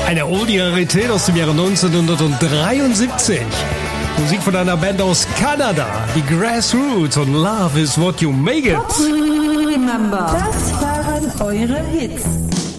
Eine Oldie-Rarität aus dem Jahre 1973. Musik von einer Band aus Kanada, die Grassroots, und Love is what you make it. Remember, das waren eure Hits.